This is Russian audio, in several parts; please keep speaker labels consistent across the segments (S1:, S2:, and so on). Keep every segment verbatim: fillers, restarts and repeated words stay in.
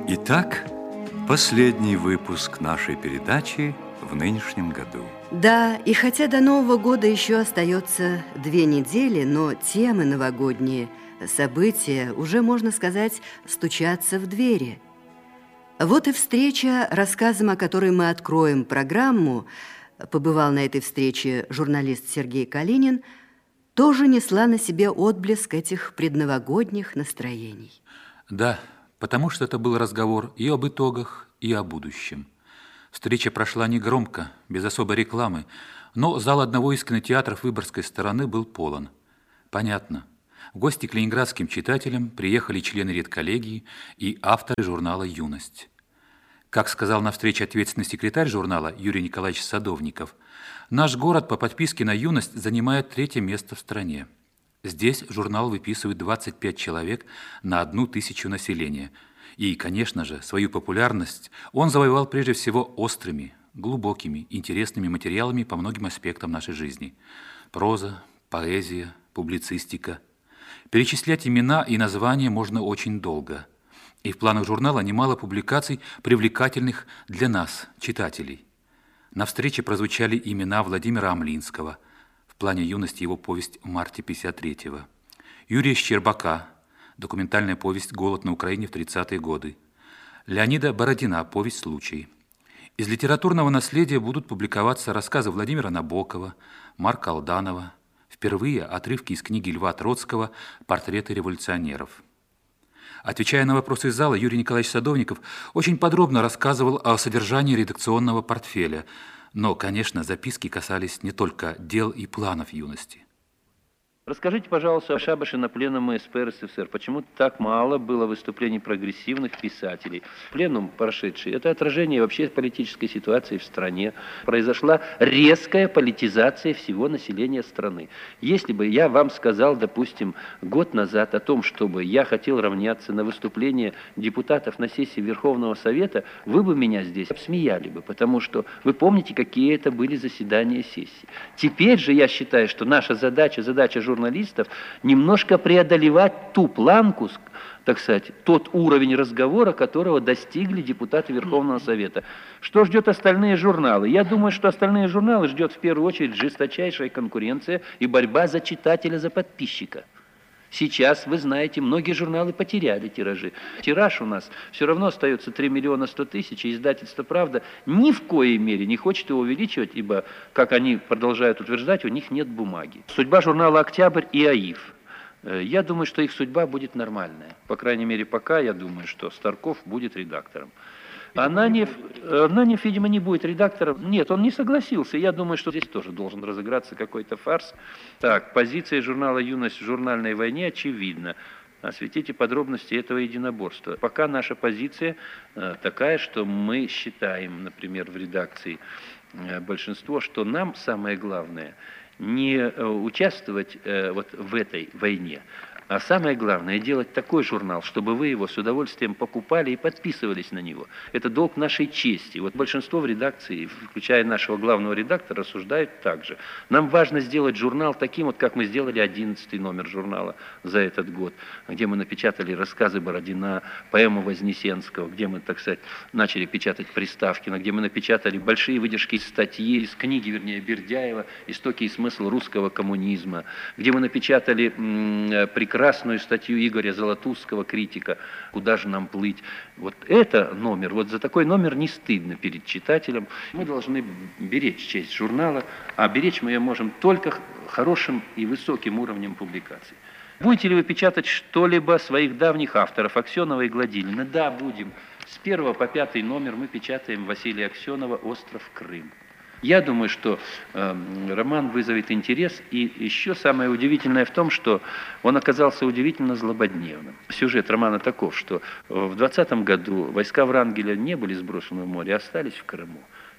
S1: Итак, последний выпуск нашей передачи в нынешнем году.
S2: Да, и хотя до Нового года еще остается две недели, но темы новогодние, события уже, можно сказать, стучатся в двери. Вот и встреча, рассказом о которой мы откроем программу, побывал на этой встрече журналист Сергей Калинин, тоже несла на себе отблеск этих предновогодних настроений.
S3: Да, потому что это был разговор и об итогах, и о будущем. Встреча прошла негромко, без особой рекламы, но зал одного из кинотеатров Выборгской стороны был полон. Понятно. В гости к ленинградским читателям приехали члены редколлегии и авторы журнала «Юность». Как сказал на встрече ответственный секретарь журнала Юрий Николаевич Садовников, наш город по подписке на «Юность» занимает третье место в стране. Здесь журнал выписывает двадцать пять человек на одну тысячу населения. И, конечно же, свою популярность он завоевал прежде всего острыми, глубокими, интересными материалами по многим аспектам нашей жизни. Проза, поэзия, публицистика. Перечислять имена и названия можно очень долго. И в планах журнала немало публикаций, привлекательных для нас, читателей. На встрече прозвучали имена Владимира Амлинского, в плане «Юности» его повесть «В марте пятьдесят третьего», Юрия Щербака, документальная повесть «Голод на Украине в тридцатые годы», Леонида Бородина, повесть «Случай». Из литературного наследия будут публиковаться рассказы Владимира Набокова, Марка Алданова, впервые отрывки из книги Льва Троцкого «Портреты революционеров». Отвечая на вопросы из зала, Юрий Николаевич Садовников очень подробно рассказывал о содержании редакционного портфеля, но, конечно, записки касались не только дел и планов «Юности».
S4: Расскажите, пожалуйста, о шабаше на пленуме эс пэ эр эс эс эр. Почему так мало было выступлений прогрессивных писателей? Пленум прошедший – это отражение вообще политической ситуации в стране. Произошла резкая политизация всего населения страны. Если бы я вам сказал, допустим, год назад о том, чтобы я хотел равняться на выступление депутатов на сессии Верховного Совета, вы бы меня здесь обсмеяли бы, потому что вы помните, какие это были заседания сессии. Теперь же я считаю, что наша задача, задача журналистов, журналистов немножко преодолевать ту планку, так сказать, тот уровень разговора, которого достигли депутаты Верховного Совета. Что ждет остальные журналы? Я думаю, что остальные журналы ждет в первую очередь жесточайшая конкуренция и борьба за читателя, за подписчика. Сейчас, вы знаете, многие журналы потеряли тиражи. Тираж у нас все равно остается три миллиона сто тысяч, и издательство «Правда» ни в коей мере не хочет его увеличивать, ибо, как они продолжают утверждать, у них нет бумаги. Судьба журнала «Октябрь» и «АИФ». Я думаю, что их судьба будет нормальная. По крайней мере, пока я думаю, что Старков будет редактором. Ананьев, Ананьев, видимо, не будет редактором. Нет, он не согласился. Я думаю, что здесь тоже должен разыграться какой-то фарс. Так, позиция журнала «Юность» в журнальной войне очевидна. Осветите подробности этого единоборства. Пока наша позиция э, такая, что мы считаем, например, в редакции э, большинство, что нам самое главное не э, участвовать э, вот в этой войне, а самое главное, делать такой журнал, чтобы вы его с удовольствием покупали и подписывались на него. Это долг нашей чести. Вот большинство в редакции, включая нашего главного редактора, рассуждают так же. Нам важно сделать журнал таким, вот как мы сделали одиннадцатый номер журнала за этот год, где мы напечатали рассказы Бородина, поэму Вознесенского, где мы, так сказать, начали печатать Приставкина, где мы напечатали большие выдержки из статьи, из книги, вернее, Бердяева «Истоки и смысл русского коммунизма», где мы напечатали м- прекрасную статью Игоря Золотузского, критика «Куда же нам плыть?». Вот это номер, вот за такой номер не стыдно перед читателем. Мы должны беречь честь журнала, а беречь мы ее можем только хорошим и высоким уровнем публикаций. Будете ли вы печатать что-либо своих давних авторов, Аксенова и Гладилина? Да, будем. С первого по пятый номер мы печатаем Василия Аксенова «Остров Крым». Я думаю, что э, роман вызовет интерес, и еще самое удивительное в том, что он оказался удивительно злободневным. Сюжет романа таков, что в двадцатом году войска Врангеля не были сброшены в море, а остались в Крыму.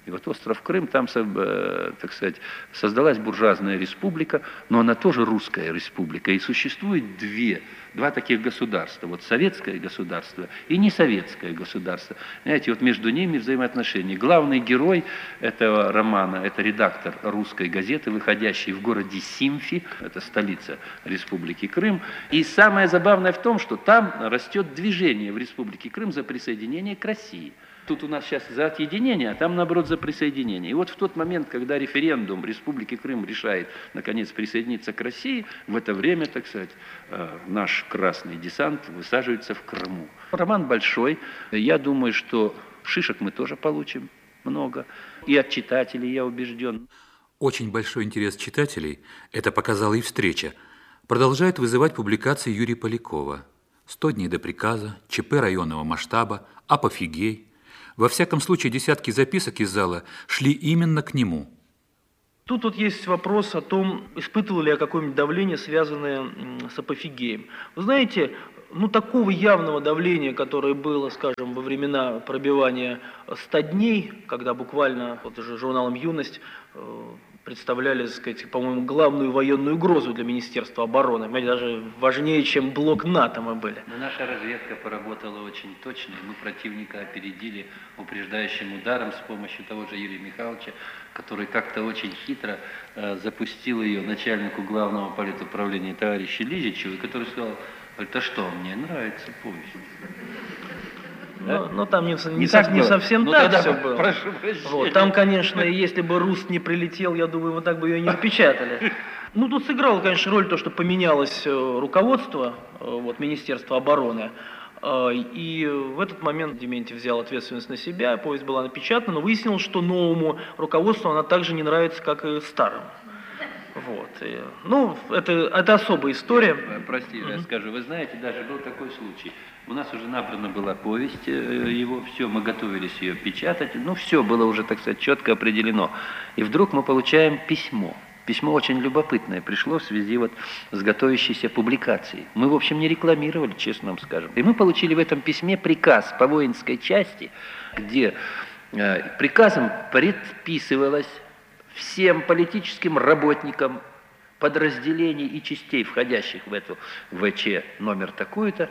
S4: И вот остров Крым, там, так сказать, создалась буржуазная республика, но она тоже русская республика. И существует две, два таких государства. Вот советское государство и несоветское государство. Знаете, вот между ними взаимоотношения. Главный герой этого романа, это редактор русской газеты, выходящий в городе Симфи, это столица Республики Крым. И самое забавное в том, что там растет движение в Республике Крым за присоединение к России. Тут у нас сейчас за отъединение, а там, наоборот, за присоединение. И вот в тот момент, когда референдум Республики Крым решает, наконец, присоединиться к России, в это время, так сказать, наш красный десант высаживается в Крыму. Роман большой. Я думаю, что шишек мы тоже получим много. И от читателей, я убежден.
S3: Очень большой интерес читателей, это показала и встреча, продолжает вызывать публикации Юрия Полякова. «Сто дней до приказа», «ЧП районного масштаба», «Апофигей». Во всяком случае, десятки записок из зала шли именно к нему.
S5: Тут вот есть вопрос о том, испытывал ли я какое-нибудь давление, связанное с апофигеем. Вы знаете, ну такого явного давления, которое было, скажем, во времена пробивания ста дней, когда буквально вот уже журналом «Юность» представляли, так сказать, по-моему, главную военную угрозу для Министерства обороны. Понимаете, даже важнее, чем блок НАТО мы были.
S4: Но наша разведка поработала очень точно, и мы противника опередили упреждающим ударом с помощью того же Юрия Михайловича, который как-то очень хитро э, запустил ее начальнику главного политуправления товарищу Лизичеву, и который сказал: это что, мне нравится повесть.
S5: Но, но там не, не,
S4: не,
S5: со,
S4: так
S5: не совсем
S4: ну,
S5: так все было.
S4: Прошу
S5: вот, там, конечно, если бы Руст не прилетел, я думаю, мы так бы ее не напечатали. Ну, тут сыграло, конечно, роль то, что поменялось руководство вот, Министерства обороны. И в этот момент Дементьев взял ответственность на себя, повесть была напечатана, но выяснилось, что новому руководству она также не нравится, как и старому. Вот. И, ну, это, это особая история.
S4: Прости, я скажу, вы знаете, даже был такой случай. У нас уже набрана была повесть его, все, мы готовились ее печатать, ну, все было уже, так сказать, четко определено. И вдруг мы получаем письмо. Письмо очень любопытное пришло в связи вот с готовящейся публикацией. Мы, в общем, не рекламировали, честно вам скажем. И мы получили в этом письме приказ по воинской части, где э, приказом предписывалось всем политическим работникам подразделений и частей, входящих в эту ВЧ номер такую-то,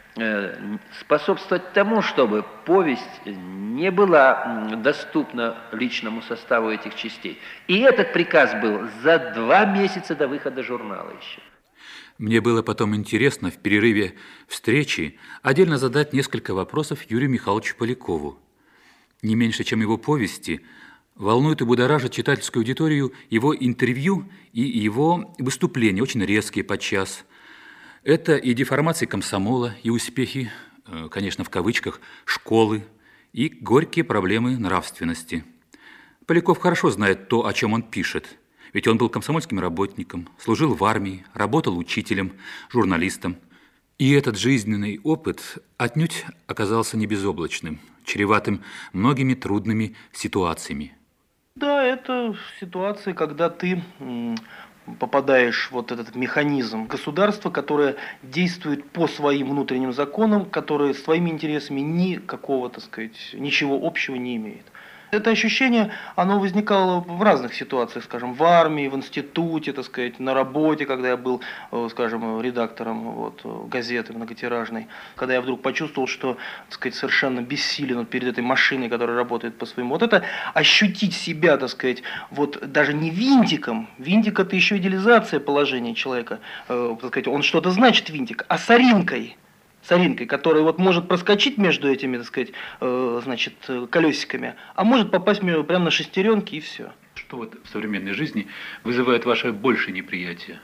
S4: способствовать тому, чтобы повесть не была доступна личному составу этих частей. И этот приказ был за два месяца до выхода журнала еще.
S3: Мне было потом интересно в перерыве встречи отдельно задать несколько вопросов Юрию Михайловичу Полякову. Не меньше, чем его повести, волнует и будоражит читательскую аудиторию его интервью и его выступления, очень резкие подчас. Это и деформации комсомола, и успехи, конечно, в кавычках, школы, и горькие проблемы нравственности. Поляков хорошо знает то, о чем он пишет, ведь он был комсомольским работником, служил в армии, работал учителем, журналистом. И этот жизненный опыт отнюдь оказался не безоблачным, чреватым многими трудными ситуациями.
S5: Да, это ситуация, когда ты попадаешь в вот этот механизм государства, которое действует по своим внутренним законам, которое с твоими интересами никакого, так сказать, ничего общего не имеет. Это ощущение, оно возникало в разных ситуациях, скажем, в армии, в институте, так сказать, на работе, когда я был, скажем, редактором вот, газеты многотиражной, когда я вдруг почувствовал, что, так сказать, совершенно бессилен перед этой машиной, которая работает по своему. Вот это ощутить себя, так сказать, вот даже не винтиком, винтик это еще идеализация положения человека, так сказать, он что-то значит винтик, а соринкой. Соринкой, которая вот может проскочить между этими, так сказать, э, значит, колесиками, а может попасть прямо на шестеренки и все.
S3: Что вот в современной жизни вызывает ваше большее неприятие?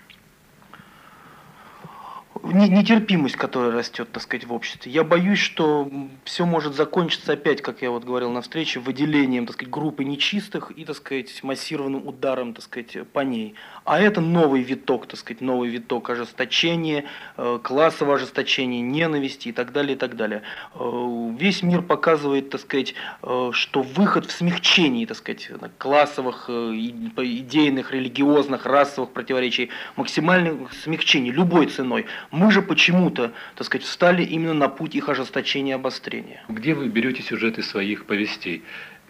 S5: Нетерпимость, которая растет, так сказать, в обществе. Я боюсь, что все может закончиться опять, как я вот говорил на встрече, выделением, так сказать, группы нечистых и, так сказать, массированным ударом, так сказать, по ней. А это новый виток, так сказать, новый виток ожесточения, классового ожесточения, ненависти и так далее, и так далее. Весь мир показывает, так сказать, что выход в смягчении, так сказать, классовых, идейных, религиозных, расовых противоречий, максимальных смягчений любой ценой. Мы же почему-то, так сказать, встали именно на путь их ожесточения и обострения.
S3: Где вы берете сюжеты своих повестей?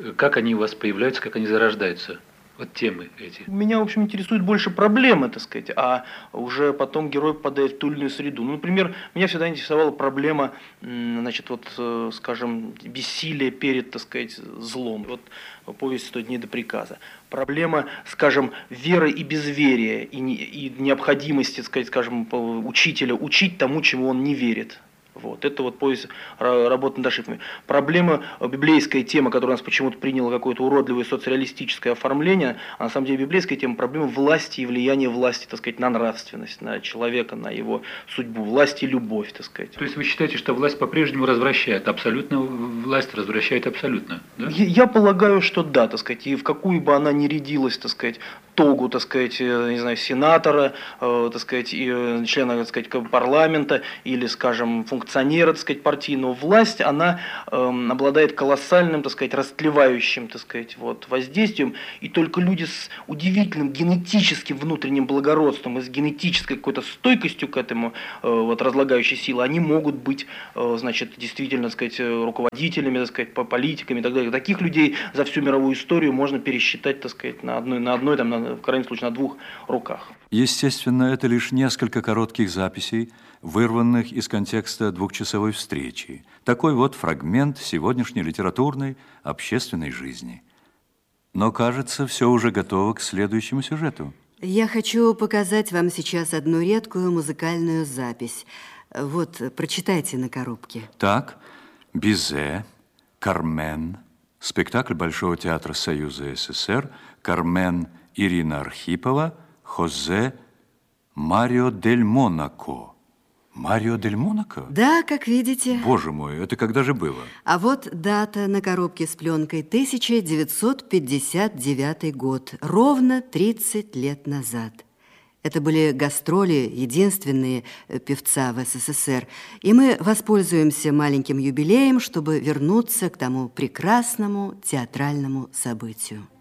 S3: Как они у вас появляются, как они зарождаются? Вот темы эти.
S5: Меня, в общем, интересует больше проблемы, так сказать, а уже потом герой попадает в ту или иную среду. Ну, например, меня всегда интересовала проблема, значит, вот, скажем, бессилия перед, так сказать, злом. Вот повесть «Сто дней до приказа». Проблема, скажем, веры и безверия, и, не, и необходимости, так сказать, скажем, учителя учить тому, чему он не верит. Вот. Это вот повесть работы над ошибками. Проблема, библейская тема, которая у нас почему-то приняла какое-то уродливое социалистическое оформление, а на самом деле библейская тема — проблема власти и влияния власти, так сказать, на нравственность, на человека, на его судьбу, власть и любовь, так сказать.
S3: То есть вы считаете, что власть по-прежнему развращает, абсолютно власть развращает абсолютно, да?
S5: Я, я полагаю, что да, так сказать, и в какую бы она ни рядилась, так сказать, тогу, так сказать, не знаю, сенатора, э, так сказать, и члена, так сказать, парламента или, скажем, функционера, так сказать, партийного, власть, она э, обладает колоссальным, так сказать, растлевающим, так сказать, вот, воздействием, и только люди с удивительным генетическим внутренним благородством и с генетической какой-то стойкостью к этому, э, вот, разлагающей силы, они могут быть, э, значит, действительно, так сказать, руководителями, так сказать, политиками и так далее. Таких людей за всю мировую историю можно пересчитать, так сказать, на одной, на одной, там, на, в крайнем случае, на двух руках.
S1: Естественно, это лишь несколько коротких записей, вырванных из контекста двухчасовой встречи. Такой вот фрагмент сегодняшней литературной, общественной жизни. Но, кажется, все уже готово к следующему сюжету.
S2: Я хочу показать вам сейчас одну редкую музыкальную запись. Вот, прочитайте на коробке.
S1: Так, Бизе, Кармен, спектакль Большого театра Союза СССР, Кармен Ирина Архипова, Хозе Марио дель Монако. Марио дель Монако?
S2: Да, как видите.
S1: Боже мой, это когда же было?
S2: А вот дата на коробке с пленкой: тысяча девятьсот пятьдесят девятый год, ровно тридцать лет назад. Это были гастроли, единственные певца в СССР, и мы воспользуемся маленьким юбилеем, чтобы вернуться к тому прекрасному театральному событию.